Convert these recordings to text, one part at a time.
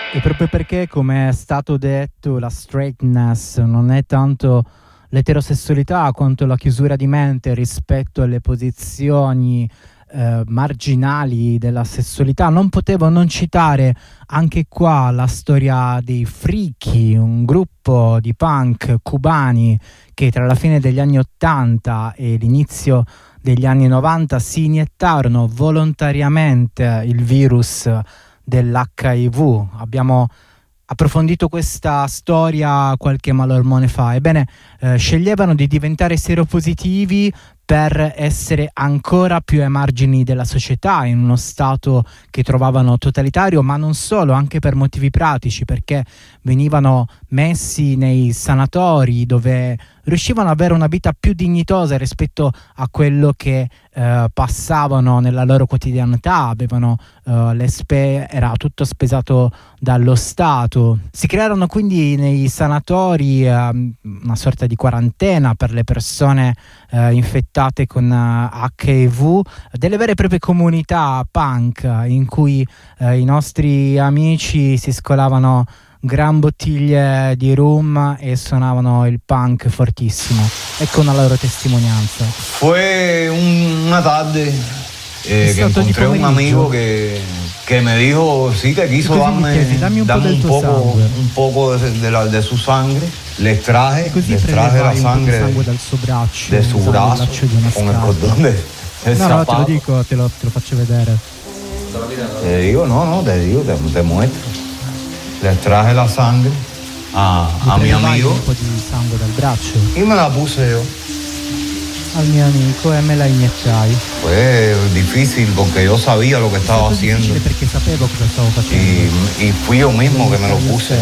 E proprio perché, come è stato detto, la straightness non è tanto l'eterosessualità quanto la chiusura di mente rispetto alle posizioni marginali della sessualità, non potevo non citare anche qua la storia dei Friki, un gruppo di punk cubani che tra la fine degli anni 80 e l'inizio degli anni 90 si iniettarono volontariamente il virus dell'HIV. Abbiamo approfondito questa storia qualche malormone fa. Ebbene, sceglievano di diventare seropositivi per essere ancora più ai margini della società, in uno stato che trovavano totalitario, ma non solo, anche per motivi pratici, perché venivano messi nei sanatori dove riuscivano ad avere una vita più dignitosa rispetto a quello che passavano nella loro quotidianità. Avevano era tutto spesato dallo Stato. Si crearono quindi nei sanatori una sorta di quarantena per le persone infettate con HIV, delle vere e proprie comunità punk in cui i nostri amici si scolavano gran bottiglie di rum e suonavano il punk fortissimo. Ecco una loro testimonianza. Fue una tarde que encontré un amigo que me dijo sí, que quiso darme un poco de su sangre. Les traje la sangre dal suo braccio, de su brazo con el cordón de no, te lo dico, te lo faccio vedere. Te digo, te muestro. Les traje la sangre a mi amigo un po' di sangue dal braccio y me la puse yo al mio amico e me la iniettai. Fue difícil porque yo sabía lo que estaba haciendo perché sapevo cosa stavo facendo y fui yo mismo que me lo puse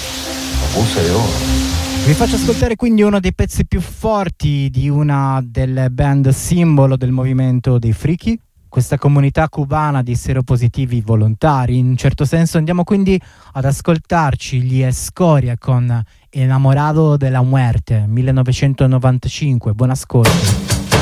yo. Vi faccio ascoltare quindi uno dei pezzi più forti di una delle band simbolo del movimento dei Friki, questa comunità cubana di seropositivi volontari. In un certo senso andiamo quindi ad ascoltarci gli Escoria con Enamorado de la Muerte 1995. Buon ascolto.